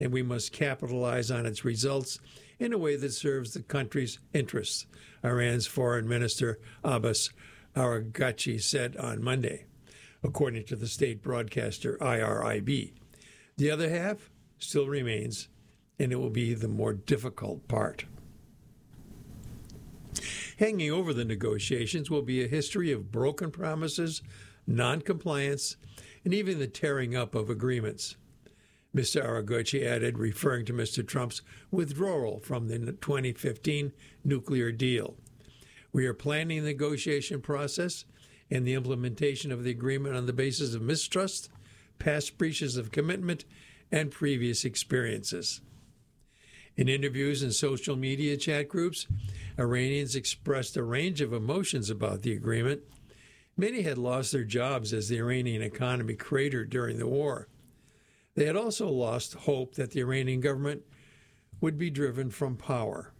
and we must capitalize on its results in a way that serves the country's interests, Iran's Foreign Minister Abbas Araghchi said on Monday, according to the state broadcaster IRIB. The other half still remains, and it will be the more difficult part. Hanging over the negotiations will be a history of broken promises, non-compliance, and even the tearing up of agreements. Mr. Araghchi added, referring to Mr. Trump's withdrawal from the 2015 nuclear deal. We are planning the negotiation process and the implementation of the agreement on the basis of mistrust, past breaches of commitment, and previous experiences. In interviews and social media chat groups, Iranians expressed a range of emotions about the agreement. Many had lost their jobs as the Iranian economy cratered during the war. They had also lost hope that the Iranian government would be driven from power.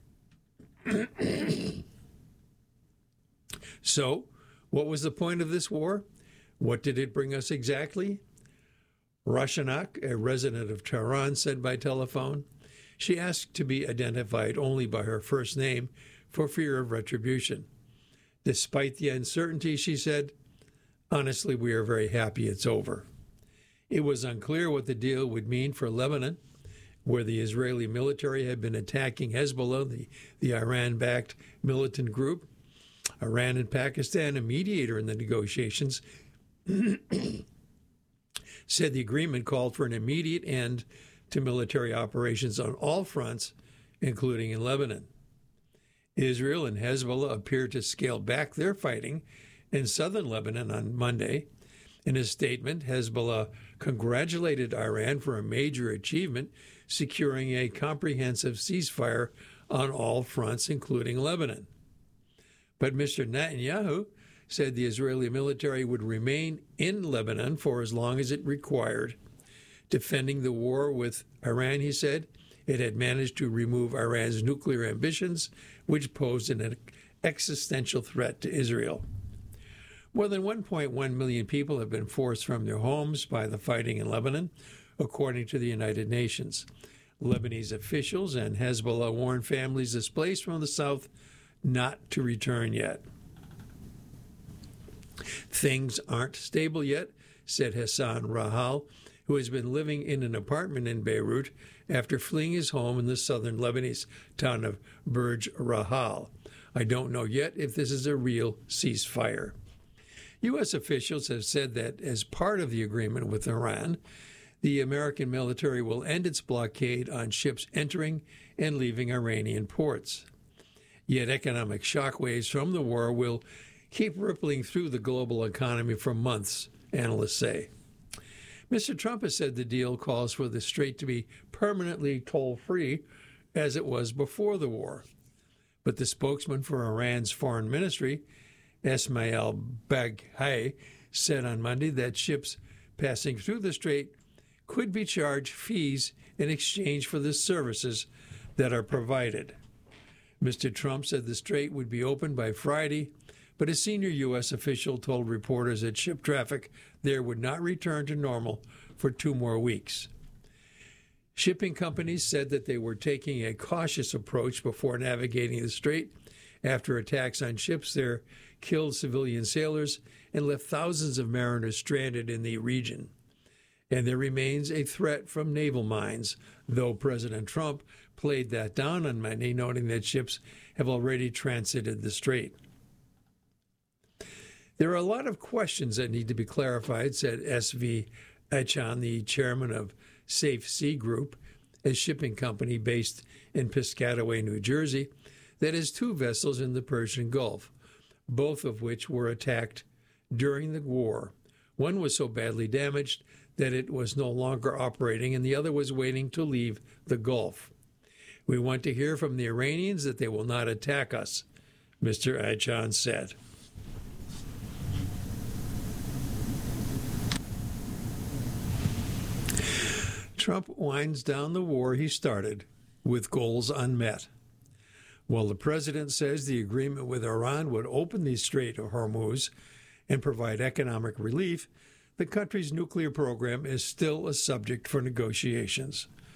So, what was the point of this war? What did it bring us exactly? Rashanak, a resident of Tehran, said by telephone. She asked to be identified only by her first name for fear of retribution. Despite the uncertainty, she said, honestly, we are very happy it's over. It was unclear what the deal would mean for Lebanon, where the Israeli military had been attacking Hezbollah, the Iran-backed militant group. Iran and Pakistan, a mediator in the negotiations, said the agreement called for an immediate end to military operations on all fronts, including in Lebanon. Israel and Hezbollah appear to scale back their fighting in southern Lebanon on Monday. In a statement, Hezbollah congratulated Iran for a major achievement, securing a comprehensive ceasefire on all fronts, including Lebanon. But Mr. Netanyahu said the Israeli military would remain in Lebanon for as long as it required. Defending the war with Iran, he said, it had managed to remove Iran's nuclear ambitions, which posed an existential threat to Israel. More than 1.1 million people have been forced from their homes by the fighting in Lebanon, according to the United Nations. Lebanese officials and Hezbollah warned families displaced from the south not to return yet. Things aren't stable yet, said Hassan Rahal, who has been living in an apartment in Beirut after fleeing his home in the southern Lebanese town of Burj Rahal. I don't know yet if this is a real ceasefire. U.S. officials have said that as part of the agreement with Iran, the American military will end its blockade on ships entering and leaving Iranian ports. Yet economic shockwaves from the war will keep rippling through the global economy for months, analysts say. Mr. Trump has said the deal calls for the strait to be permanently toll-free, as it was before the war. But the spokesman for Iran's foreign ministry, Esmail Baghaei, said on Monday that ships passing through the strait could be charged fees in exchange for the services that are provided. Mr. Trump said the strait would be open by Friday, but a senior U.S. official told reporters that ship traffic there would not return to normal for 2 more weeks. Shipping companies said that they were taking a cautious approach before navigating the strait after attacks on ships there killed civilian sailors and left thousands of mariners stranded in the region. And there remains a threat from naval mines, though President Trump played that down on Monday, noting that ships have already transited the strait. There are a lot of questions that need to be clarified, said S.V. Echan, the chairman of Safe Sea Group, a shipping company based in Piscataway, New Jersey, that has 2 vessels in the Persian Gulf, both of which were attacked during the war. One was so badly damaged that it was no longer operating, and the other was waiting to leave the Gulf. We want to hear from the Iranians that they will not attack us, Mr. Echan said. Trump winds down the war he started with goals unmet. While the president says the agreement with Iran would open the Strait of Hormuz and provide economic relief, the country's nuclear program is still a subject for negotiations.